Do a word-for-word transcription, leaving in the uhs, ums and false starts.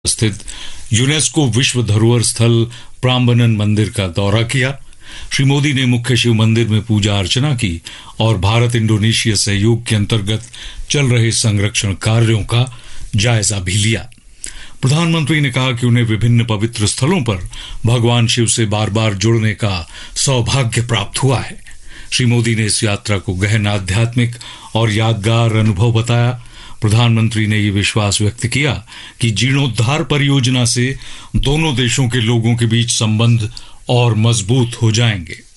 स्थित यूनेस्को विश्व धरोहर स्थल प्राम्बनन मंदिर का दौरा किया। श्री मोदी ने मुख्य शिव मंदिर में पूजा अर्चना की और भारत इंडोनेशिया सहयोग के अंतर्गत चल रहे संरक्षण कार्यों का जायजा भी लिया। प्रधानमंत्री ने कहा कि उन्हें विभिन्न पवित्र स्थलों पर भगवान शिव से बार बार जुड़ने का सौभाग्य प्राप्त हुआ है। श्री मोदी ने इस यात्रा को गहन आध्यात्मिक और यादगार अनुभव बताया। प्रधानमंत्री ने ये विश्वास व्यक्त किया कि जीर्णोद्धार परियोजना से दोनों देशों के लोगों के बीच संबंध और मजबूत हो जाएंगे।